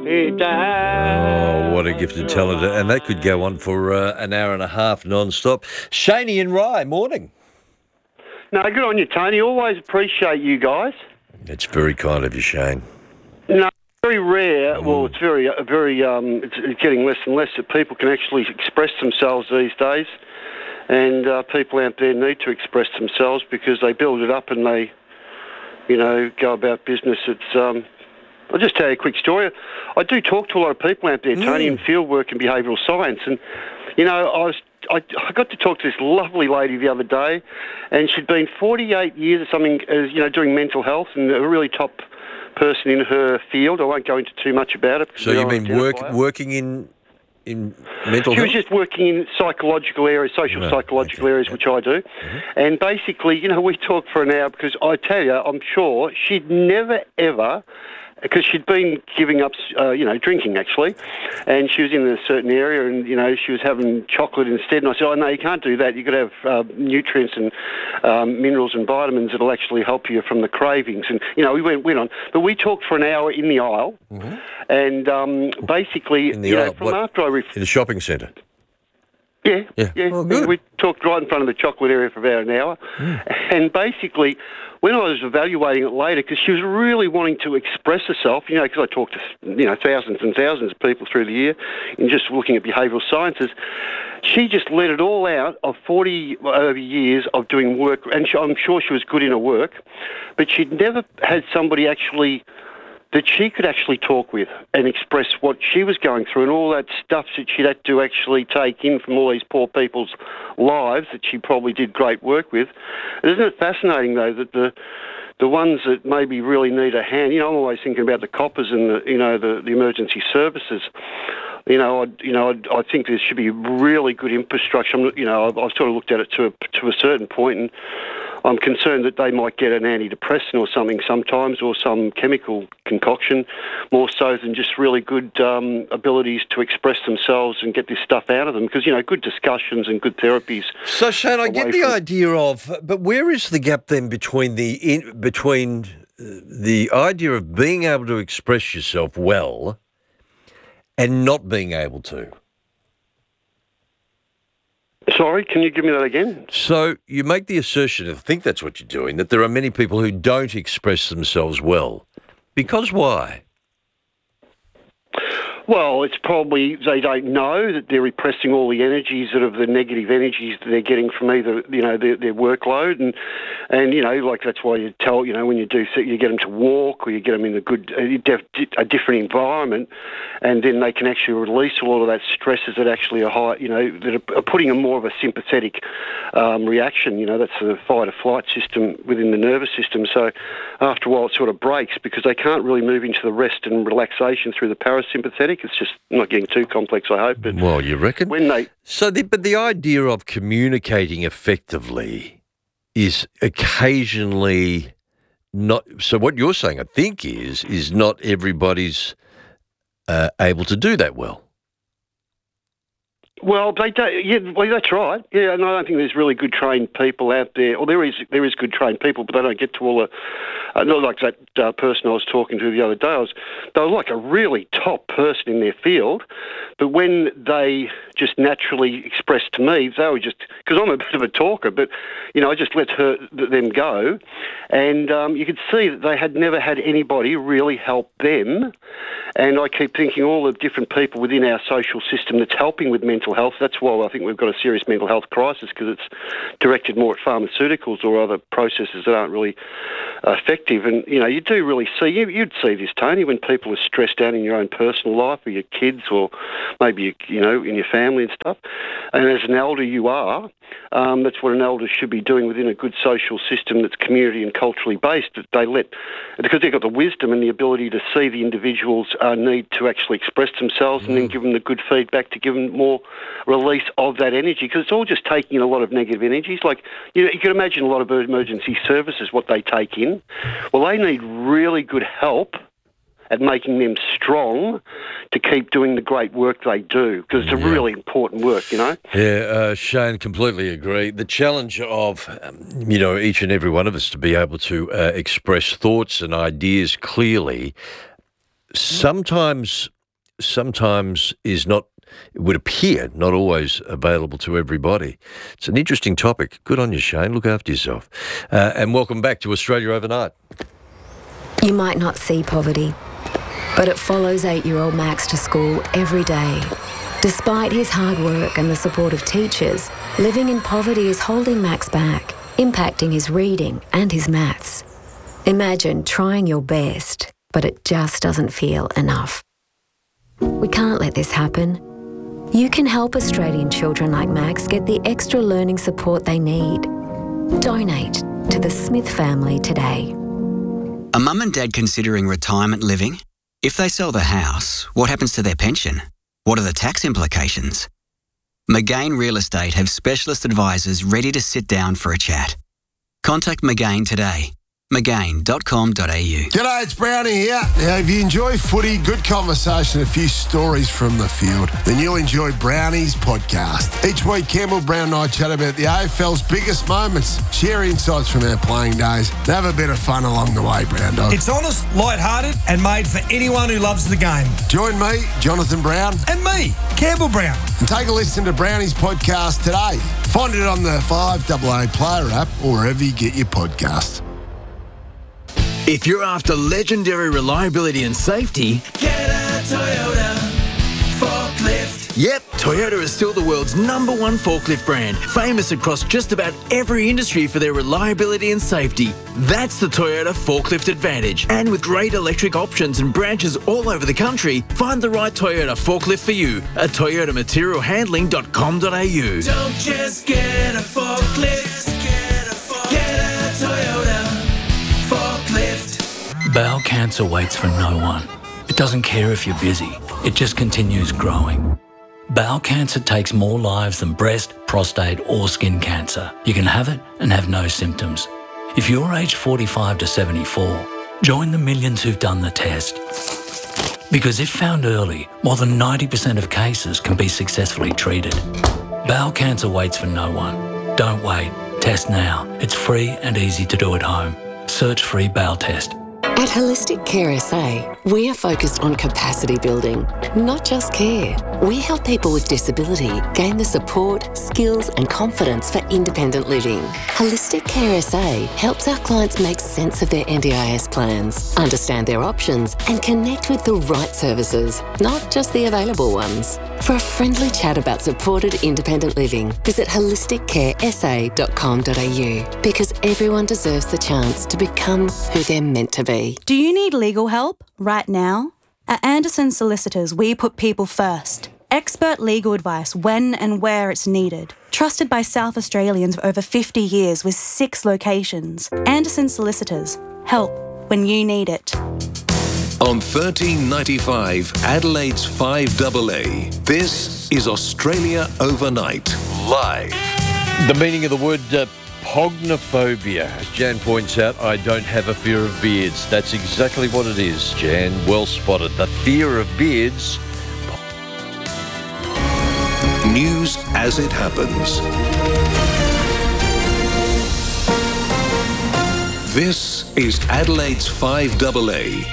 Oh, what a gifted talent. And that could go on for an hour and a half non-stop. Shaney and Rye, morning. No, good on you, Tony. Always appreciate you guys. It's very kind of you, Shane. No, very rare. Well, it's it's getting less and less that people can actually express themselves these days. And people out there need to express themselves because they build it up and they, go about business. I'll just tell you a quick story. I do talk to a lot of people out there, Tony, in field work and behavioural science. And, I got to talk to this lovely lady the other day, and she'd been 48 years or something, doing mental health, and a really top person in her field. I won't go into too much about it. So you mean working in mental health? She was just working in psychological areas, psychological areas, which I do. Mm-hmm. And basically, we talked for an hour because I tell you, I'm sure she'd never, ever... Because she'd been giving up, drinking actually, and she was in a certain area, and she was having chocolate instead. And I said, "Oh no, you can't do that. You've got to have nutrients and minerals and vitamins that'll actually help you from the cravings." And we went on, but we talked for an hour in the aisle, and basically, in the aisle, from after I in the shopping centre. Yeah. Oh, good. We talked right in front of the chocolate area for about an hour. And basically, when I was evaluating it later, because she was really wanting to express herself, because I talked to, thousands and thousands of people through the year in just looking at behavioural sciences, she just let it all out of 40 over years of doing work, and I'm sure she was good in her work, but she'd never had somebody actually that she could actually talk with and express what she was going through and all that stuff that she'd had to actually take in from all these poor people's lives that she probably did great work with. Isn't it fascinating, though, that the ones that maybe really need a hand, I'm always thinking about the coppers and the emergency services. I think there should be really good infrastructure. I've sort of looked at it to a certain point, and I'm concerned that they might get an antidepressant or something sometimes, or some chemical concoction, more so than just really good abilities to express themselves and get this stuff out of them. Because, good discussions and good therapies. So, Shane, I get the idea of, but where is the gap then between the idea of being able to express yourself well and not being able to? Sorry, can you give me that again? So you make the assertion, I think that's what you're doing, that there are many people who don't express themselves well. Because why? Well, it's probably they don't know that they're repressing all the energies the negative energies that they're getting from either, their workload. And like that's why you tell, when you do, you get them to walk or you get them in a different environment, and then they can actually release a lot of that stresses that actually are high, that are putting in more of a sympathetic reaction. That's the fight or flight system within the nervous system. So after a while it sort of breaks because they can't really move into the rest and relaxation through the parasympathetic. It's just not getting too complex, I hope. But well, you reckon? But the idea of communicating effectively is occasionally not. So what you're saying, I think, is not everybody's able to do that well. Well, they don't. Yeah, well, that's right. Yeah, and I don't think there's really good trained people out there. Or there is good trained people, but they don't get to all the. Not like that person I was talking to the other day. They were like a really top person in their field, but when they just naturally expressed to me, they were just because I'm a bit of a talker, but I just let them go, and you could see that they had never had anybody really help them. And I keep thinking all the different people within our social system that's helping with mental health. That's why I think we've got a serious mental health crisis, because it's directed more at pharmaceuticals or other processes that aren't really effective. And, you do really see, you'd see this, Tony, when people are stressed out in your own personal life or your kids or maybe, in your family and stuff. And as an elder you are, that's what an elder should be doing within a good social system that's community and culturally based. That because they've got the wisdom and the ability to see the individual's need to actually express themselves and then give them the good feedback to give them more release of that energy, because it's all just taking in a lot of negative energies. Like, you can imagine a lot of emergency services, what they take in. Well, they need really good help at making them strong to keep doing the great work they do, because it's a really important work, Yeah, Shane, completely agree. The challenge of, each and every one of us to be able to express thoughts and ideas clearly, sometimes is not, it would appear, not always available to everybody. It's an interesting topic. Good on you, Shane. Look after yourself. And welcome back to Australia Overnight. You might not see poverty, but it follows 8-year-old Max to school every day. Despite his hard work and the support of teachers, living in poverty is holding Max back, impacting his reading and his maths. Imagine trying your best, but it just doesn't feel enough. We can't let this happen. You can help Australian children like Max get the extra learning support they need. Donate to the Smith family today. Are mum and dad considering retirement living? If they sell the house, what happens to their pension? What are the tax implications? McGain Real Estate have specialist advisors ready to sit down for a chat. Contact McGain today. McGain.com.au. G'day, it's Brownie here. Now, if you enjoy footy, good conversation, a few stories from the field, then you'll enjoy Brownie's podcast. Each week, Campbell Brown and I chat about the AFL's biggest moments, share insights from our playing days, and have a bit of fun along the way, Brown Dog. It's honest, light-hearted, and made for anyone who loves the game. Join me, Jonathan Brown. And me, Campbell Brown. And take a listen to Brownie's podcast today. Find it on the 5AA Player app or wherever you get your podcasts. If you're after legendary reliability and safety, get a Toyota forklift. Yep, Toyota is still the world's #1 forklift brand, famous across just about every industry for their reliability and safety. That's the Toyota Forklift Advantage. And with great electric options and branches all over the country, find the right Toyota forklift for you at toyotamaterialhandling.com.au. Don't just get a forklift, get a Toyota forklift. Bowel cancer waits for no one. It doesn't care if you're busy. It just continues growing. Bowel cancer takes more lives than breast, prostate or skin cancer. You can have it and have no symptoms. If you're aged 45 to 74, join the millions who've done the test. Because if found early, more than 90% of cases can be successfully treated. Bowel cancer waits for no one. Don't wait. Test now. It's free and easy to do at home. Search free bowel test. At Holistic Care SA, we are focused on capacity building, not just care. We help people with disability gain the support, skills and confidence for independent living. Holistic Care SA helps our clients make sense of their NDIS plans, understand their options and connect with the right services, not just the available ones. For a friendly chat about supported independent living, visit holisticcaresa.com.au because everyone deserves the chance to become who they're meant to be. Do you need legal help right now? At Anderson Solicitors, we put people first. Expert legal advice when and where it's needed. Trusted by South Australians for over 50 years with 6 locations. Anderson Solicitors. Help when you need it. On 1395 Adelaide's 5AA, this is Australia Overnight. Live. The meaning of the word pognophobia. As Jan points out, I don't have a fear of beards. That's exactly what it is, Jan. Well spotted. The fear of beards. News as it happens. This is Adelaide's 5AA.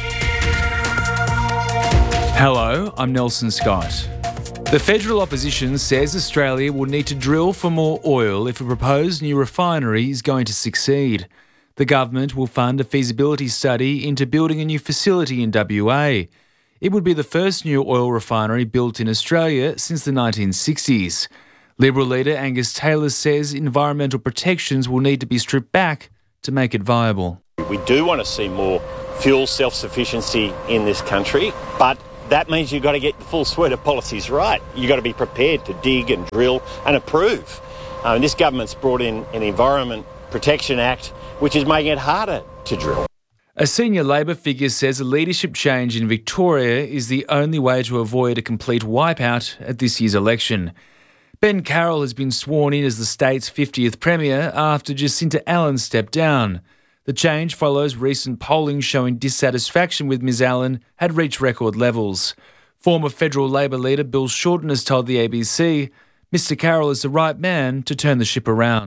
Hello, I'm Nelson Scott. The federal opposition says Australia will need to drill for more oil if a proposed new refinery is going to succeed. The government will fund a feasibility study into building a new facility in WA. It would be the first new oil refinery built in Australia since the 1960s. Liberal leader Angus Taylor says environmental protections will need to be stripped back to make it viable. We do want to see more fuel self-sufficiency in this country, but that means you've got to get the full suite of policies right. You've got to be prepared to dig and drill and approve. This government's brought in an Environment Protection Act, which is making it harder to drill. A senior Labor figure says a leadership change in Victoria is the only way to avoid a complete wipeout at this year's election. Ben Carroll has been sworn in as the state's 50th Premier after Jacinta Allen stepped down. The change follows recent polling showing dissatisfaction with Ms Allen had reached record levels. Former federal Labor leader Bill Shorten has told the ABC Mr Carroll is the right man to turn the ship around.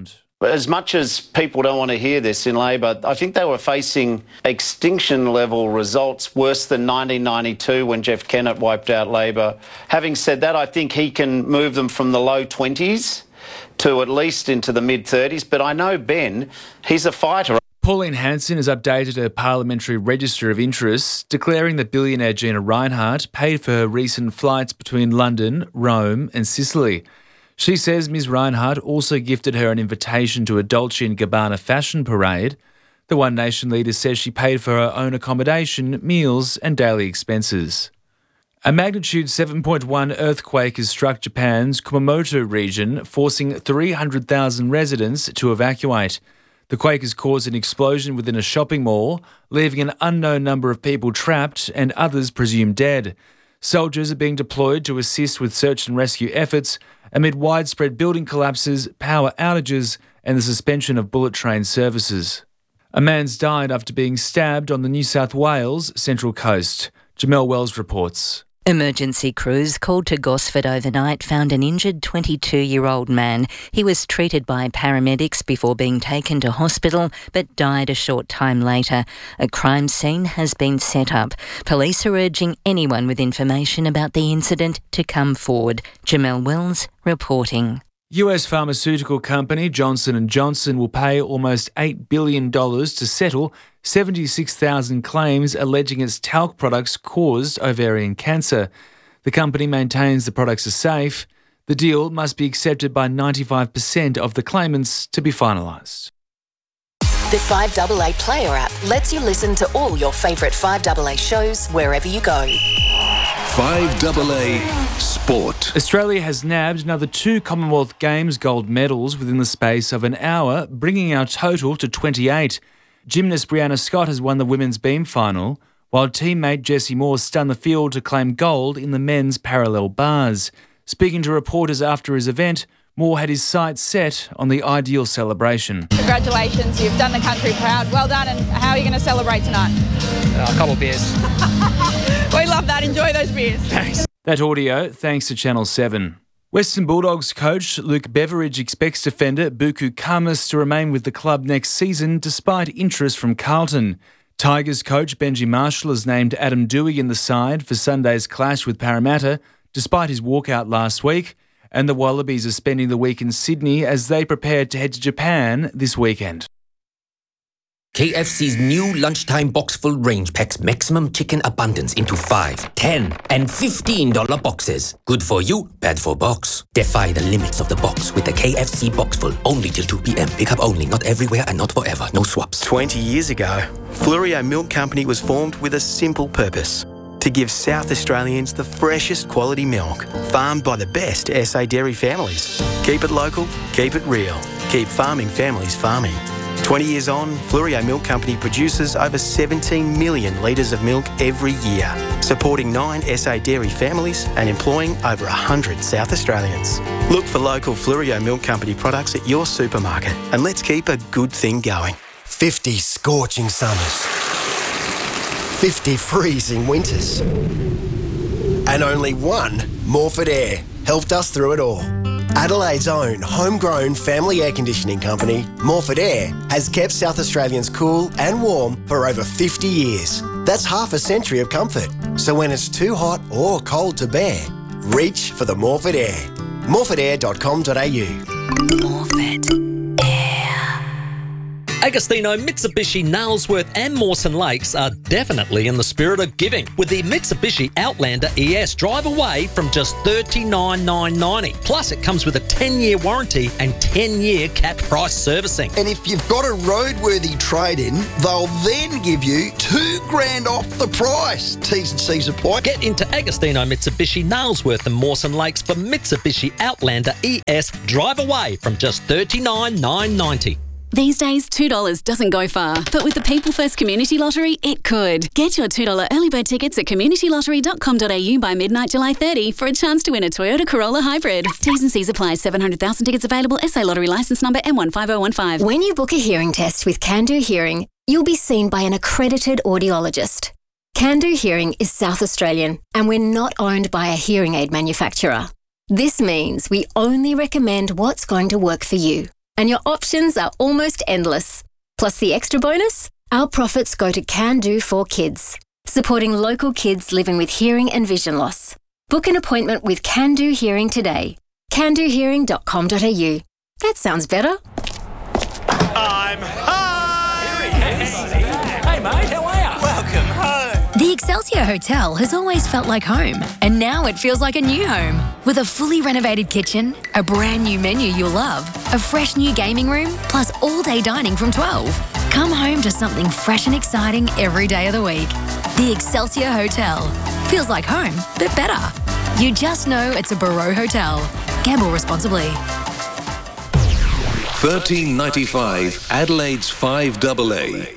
As much as people don't want to hear this in Labor, I think they were facing extinction-level results worse than 1992 when Jeff Kennett wiped out Labor. Having said that, I think he can move them from the low 20s to at least into the mid-30s. But I know Ben, he's a fighter. Pauline Hanson has updated her parliamentary register of interests, declaring that billionaire Gina Rinehart paid for her recent flights between London, Rome and Sicily. She says Ms Rinehart also gifted her an invitation to a Dolce & Gabbana fashion parade. The One Nation leader says she paid for her own accommodation, meals and daily expenses. A magnitude 7.1 earthquake has struck Japan's Kumamoto region, forcing 300,000 residents to evacuate. The quake has caused an explosion within a shopping mall, leaving an unknown number of people trapped and others presumed dead. Soldiers are being deployed to assist with search and rescue efforts amid widespread building collapses, power outages and the suspension of bullet train services. A man's died after being stabbed on the New South Wales Central Coast. Jamelle Wells reports. Emergency crews called to Gosford overnight found an injured 22-year-old man. He was treated by paramedics before being taken to hospital but died a short time later. A crime scene has been set up. Police are urging anyone with information about the incident to come forward. Jamelle Wells reporting. US pharmaceutical company Johnson & Johnson will pay almost $8 billion to settle 76,000 claims alleging its talc products caused ovarian cancer. The company maintains the products are safe. The deal must be accepted by 95% of the claimants to be finalised. The 5AA Player app lets you listen to all your favourite 5AA shows wherever you go. 5AA Sport. Australia has nabbed another 2 Commonwealth Games gold medals within the space of an hour, bringing our total to 28. Gymnast Brianna Scott has won the women's beam final, while teammate Jessie Moore stunned the field to claim gold in the men's parallel bars. Speaking to reporters after his event, Moore had his sights set on the ideal celebration. Congratulations, you've done the country proud. Well done, and how are you going to celebrate tonight? A couple of beers. We love that. Enjoy those beers. Thanks. That audio thanks to Channel 7. Western Bulldogs coach Luke Beveridge expects defender Buku Kamas to remain with the club next season despite interest from Carlton. Tigers coach Benji Marshall has named Adam Dewey in the side for Sunday's clash with Parramatta despite his walkout last week, and the Wallabies are spending the week in Sydney as they prepare to head to Japan this weekend. KFC's new lunchtime box full range packs maximum chicken abundance into 5, 10 and $15 boxes. Good for you, bad for box. Defy the limits of the box with the KFC box full only till 2 p.m. Pick up only, not everywhere and not forever. No swaps. 20 years ago, Fluorio Milk Company was formed with a simple purpose: to give South Australians the freshest quality milk, farmed by the best SA dairy families. Keep it local, keep it real. Keep farming families farming. 20 years on, Fluorio Milk Company produces over 17 million litres of milk every year, supporting 9 SA dairy families and employing over 100 South Australians. Look for local Fluorio Milk Company products at your supermarket, and let's keep a good thing going. 50 scorching summers, 50 freezing winters, and only one Morford Air helped us through it all. Adelaide's own homegrown family air conditioning company, Morford Air, has kept South Australians cool and warm for over 50 years. That's half a century of comfort. So when it's too hot or cold to bear, reach for the Morford Air. morfordair.com.au. Morford. Agostino, Mitsubishi, Nailsworth and Mawson Lakes are definitely in the spirit of giving with the Mitsubishi Outlander ES. Drive away from just $39,990. Plus, it comes with a 10-year warranty and 10-year capped price servicing. And if you've got a roadworthy trade-in, they'll then give you $2,000 off the price. T's and C's apply. Get into Agostino, Mitsubishi, Nailsworth and Mawson Lakes for Mitsubishi Outlander ES. Drive away from just $39,990. These days, $2 doesn't go far, but with the People First Community Lottery, it could. Get your $2 early bird tickets at communitylottery.com.au by midnight July 30 for a chance to win a Toyota Corolla Hybrid. T's and C's apply. 700,000 tickets available. SA Lottery licence number M15015. When you book a hearing test with Can Do Hearing, you'll be seen by an accredited audiologist. Can Do Hearing is South Australian, and we're not owned by a hearing aid manufacturer. This means we only recommend what's going to work for you. and your options are almost endless. Plus the extra bonus? Our profits go to Can Do for Kids, supporting local kids living with hearing and vision loss. Book an appointment with Can Do Hearing today. candohearing.com.au. That sounds better. I'm home! Hey mate, how are you? Welcome home! The Excelsior Hotel has always felt like home, and now it feels like a new home. With a fully renovated kitchen, a brand new menu you'll love, a fresh new gaming room, plus all-day dining from 12. Come home to something fresh and exciting every day of the week. The Excelsior Hotel. Feels like home, but better. You just know it's a Barreau Hotel. Gamble responsibly. 1395 Adelaide's 5AA.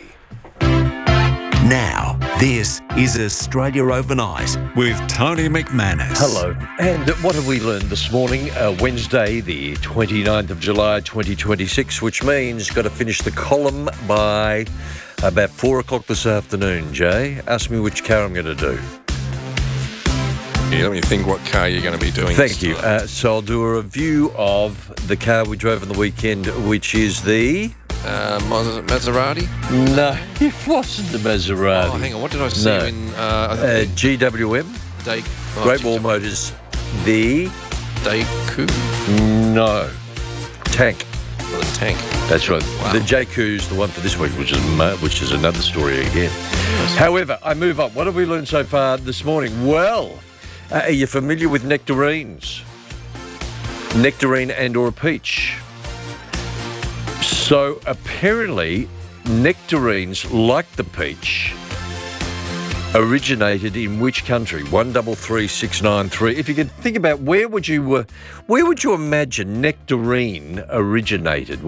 Now, this is Australia Overnight with Tony McManus. Hello. And what have we learned this morning? Wednesday, the 29th of July, 2026, which means got to finish the column by about 4 o'clock this afternoon, Jay. Ask me which car I'm going to do. Yeah, let me think what car you're going to be doing. Thank you. So I'll do a review of the car we drove on the weekend, which is the... Maserati? No, it wasn't the Maserati. Oh, hang on. What did I see in... GWM? Great Wall Motors. The... Daewoo? No. Tank. Well, the Tank. That's right. Wow. The JQ's the one for this week, which is another story again. However, I move on. What have we learned so far this morning? Well, are you familiar with nectarines? Nectarine and or a peach. So apparently, nectarines, like the peach, originated in which country? 133693. If you could think about where would you imagine nectarine originated?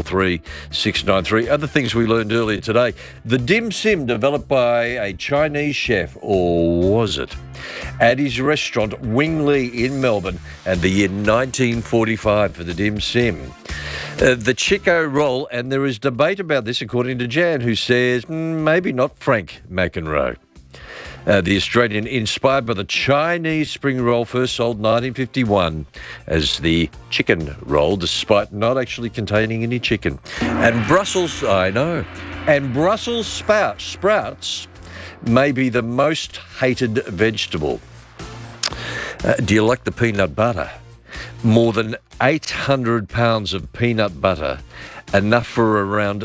133693. Other things we learned earlier today. The dim sim developed by a Chinese chef, or was it? At his restaurant Wingley in Melbourne, and the year 1945 for the dim sim. The Chico roll, and there is debate about this according to Jan, who says maybe not Frank McEnroe. The Australian, inspired by the Chinese spring roll, first sold 1951 as the chicken roll, despite not actually containing any chicken. And Brussels, I know, and Brussels sprouts may be the most hated vegetable. Do you like the peanut butter? More than 800 pounds of peanut butter, enough for around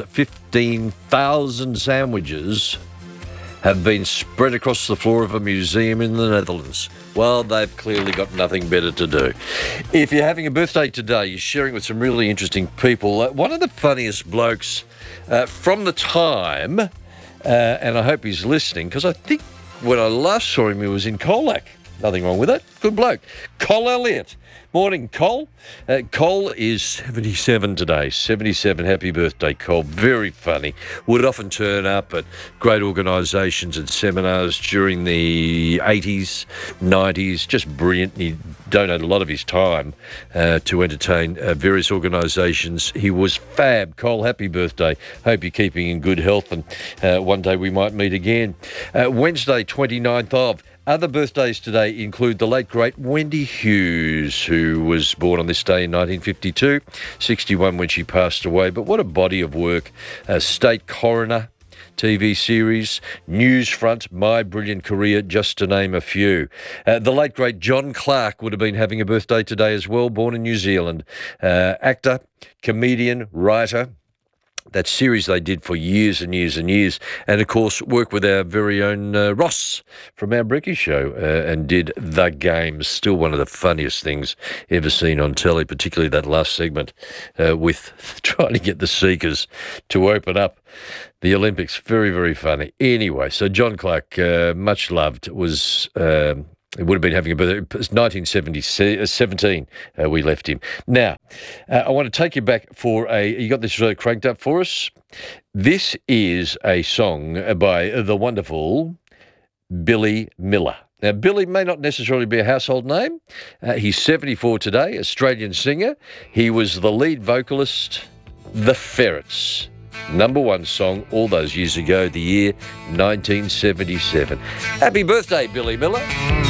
15,000 sandwiches, have been spread across the floor of a museum in the Netherlands. Well, they've clearly got nothing better to do. If you're having a birthday today, you're sharing with some really interesting people. One of the funniest blokes from the time, and I hope he's listening, because I think when I last saw him, he was in Colac. Nothing wrong with it. Good bloke. Col Elliott. Morning, Col. Col is 77 today. 77. Happy birthday, Col. Very funny. Would often turn up at great organisations and seminars during the 80s, 90s. Just brilliant. He donated a lot of his time to entertain various organisations. He was fab. Col, happy birthday. Hope you're keeping in good health, and one day we might meet again. Wednesday, 29th of... Other birthdays today include the late, great Wendy Hughes, who was born on this day in 1952, 61 when she passed away. But what a body of work. State Coroner TV series, Newsfront, My Brilliant Career, just to name a few. The late, great John Clark would have been having a birthday today as well, born in New Zealand. Actor, comedian, writer. That series they did for years and years and years. And, of course, worked with our very own Ross from our Brekkie show and did The Games. Still one of the funniest things ever seen on telly, particularly that last segment with trying to get the Seekers to open up the Olympics. Very, very funny. Anyway, so John Clark, much loved, was... It would have been having a birthday. It was 1917 we left him. Now, I want to take you back for you got this cranked up for us? This is a song by the wonderful Billy Miller. Now, Billy may not necessarily be a household name. He's 74 today, Australian singer. He was the lead vocalist, The Ferrets. Number one song all those years ago, the year 1977. Happy birthday, Billy Miller.